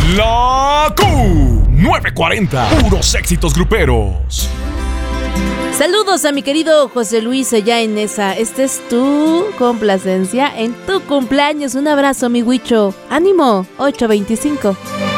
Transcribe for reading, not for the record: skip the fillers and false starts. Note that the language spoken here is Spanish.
La Q940. Puros éxitos gruperos. Saludos a mi querido José Luis allá en esa. Esta es tu complacencia en tu cumpleaños. Un abrazo, mi huicho. Ánimo, 825.